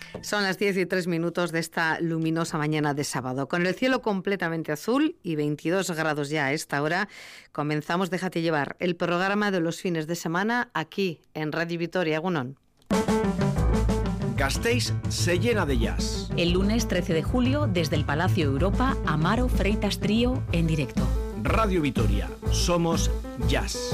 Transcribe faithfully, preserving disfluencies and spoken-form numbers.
Son las diez y tres minutos de esta luminosa mañana de sábado. Con el cielo completamente azul y veintidós grados ya a esta hora, comenzamos Déjate llevar, el programa de los fines de semana aquí en Radio Vitoria. Egunon. Gasteiz se llena de jazz. El lunes trece de julio, desde el Palacio Europa, Amaro Freitas Trío en directo. Radio Vitoria, somos jazz.